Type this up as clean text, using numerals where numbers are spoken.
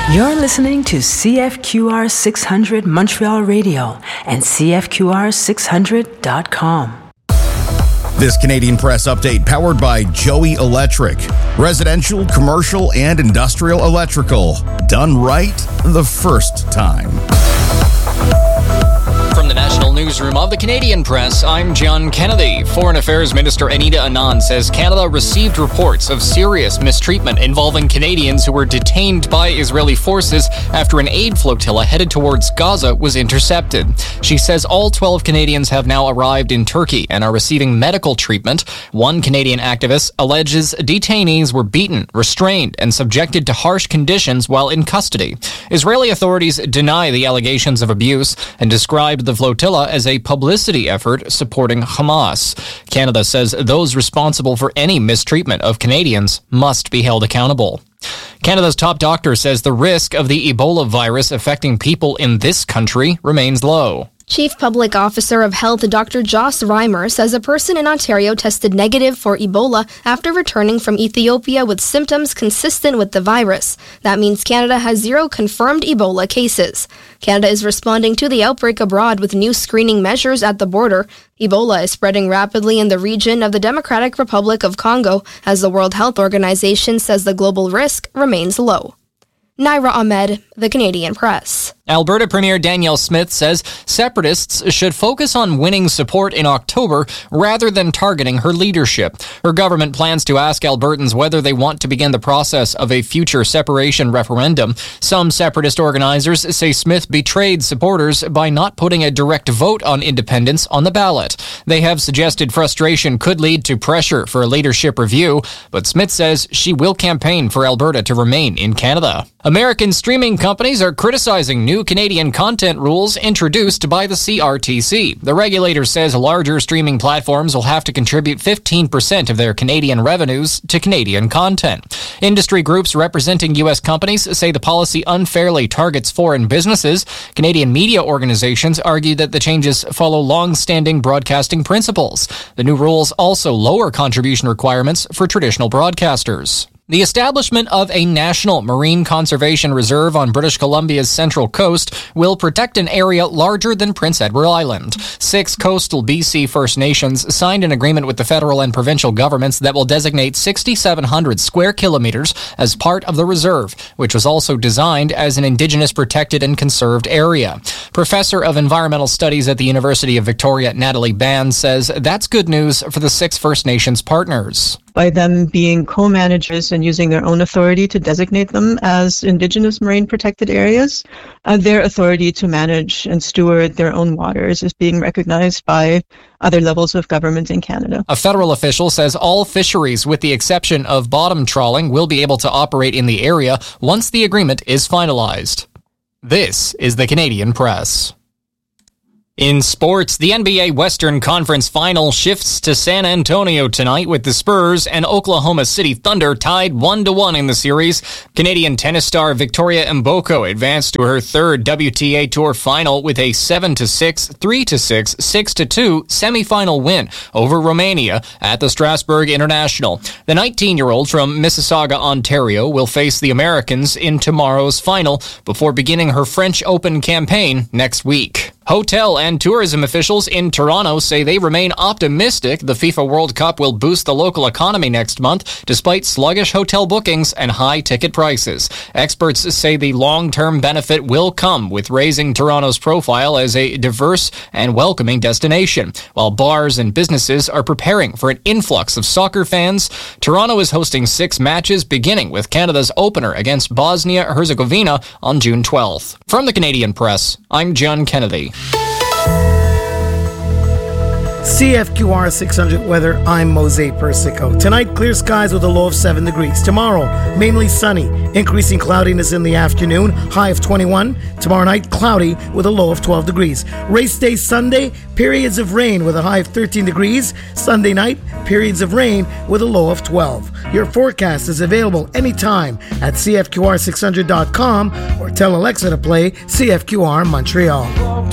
You're listening to CFQR 600 Montreal Radio and CFQR600.com. This Canadian Press update powered by Joey Electric. Residential, commercial, and industrial electrical. Done right the first time. From the National Newsroom of the Canadian Press, I'm John Kennedy. Foreign Affairs Minister Anita Anand says Canada received reports of serious mistreatment involving Canadians who were detained by Israeli forces after an aid flotilla headed towards Gaza was intercepted. She says all 12 Canadians have now arrived in Turkey and are receiving medical treatment. One Canadian activist alleges detainees were beaten, restrained, and subjected to harsh conditions while in custody. Israeli authorities deny the allegations of abuse and described the flotilla as a publicity effort supporting Hamas. Canada says those responsible for any mistreatment of Canadians must be held accountable. Canada's top doctor says the risk of the Ebola virus affecting people in this country remains low. Chief Public Officer of Health Dr. Joss Reimer says a person in Ontario tested negative for Ebola after returning from Ethiopia with symptoms consistent with the virus. That means Canada has 0 confirmed Ebola cases. Canada is responding to the outbreak abroad with new screening measures at the border. Ebola is spreading rapidly in the region of the Democratic Republic of Congo as the World Health Organization says the global risk remains low. Naira Ahmed, The Canadian Press. Alberta Premier Danielle Smith says separatists should focus on winning support in October rather than targeting her leadership. Her government plans to ask Albertans whether they want to begin the process of a future separation referendum. Some separatist organizers say Smith betrayed supporters by not putting a direct vote on independence on the ballot. They have suggested frustration could lead to pressure for a leadership review, but Smith says she will campaign for Alberta to remain in Canada. American streaming companies are criticizing new Canadian content rules introduced by the CRTC. The regulator says larger streaming platforms will have to contribute 15% of their Canadian revenues to Canadian content. Industry groups representing U.S. companies say the policy unfairly targets foreign businesses. Canadian media organizations argue that the changes follow long-standing broadcasting principles. The new rules also lower contribution requirements for traditional broadcasters. The establishment of a national marine conservation reserve on British Columbia's central coast will protect an area larger than Prince Edward Island. 6 coastal BC First Nations signed an agreement with the federal and provincial governments that will designate 6,700 square kilometers as part of the reserve, which was also designed as an Indigenous protected and conserved area. Professor of Environmental Studies at the University of Victoria, Natalie Ban, says that's good news for the 6 First Nations partners. By them being co-managers and using their own authority to designate them as Indigenous marine protected areas, their authority to manage and steward their own waters is being recognized by other levels of government in Canada. A federal official says all fisheries, with the exception of bottom trawling, will be able to operate in the area once the agreement is finalized. This is the Canadian Press. In sports, the NBA Western Conference Final shifts to San Antonio tonight with the Spurs and Oklahoma City Thunder tied 1-1 in the series. Canadian tennis star Victoria Mboko advanced to her 3rd WTA Tour final with a 7-6, 3-6, 6-2 semifinal win over Romania at the Strasbourg International. The 19-year-old from Mississauga, Ontario, will face the Americans in tomorrow's final before beginning her French Open campaign next week. Hotel and tourism officials in Toronto say they remain optimistic the FIFA World Cup will boost the local economy next month, despite sluggish hotel bookings and high ticket prices. Experts say the long-term benefit will come with raising Toronto's profile as a diverse and welcoming destination. While bars and businesses are preparing for an influx of soccer fans, Toronto is hosting 6 matches, beginning with Canada's opener against Bosnia-Herzegovina on June 12th. From the Canadian Press, I'm John Kennedy. CFQR 600 weather, I'm Mosey Persico. Tonight, clear skies with a low of 7 degrees. Tomorrow, mainly sunny, increasing cloudiness in the afternoon, high of 21. Tomorrow night, cloudy with a low of 12 degrees. Race day Sunday, periods of rain with a high of 13 degrees. Sunday night, periods of rain with a low of 12. Your forecast is available anytime at CFQR600.com or tell Alexa to play CFQR Montreal.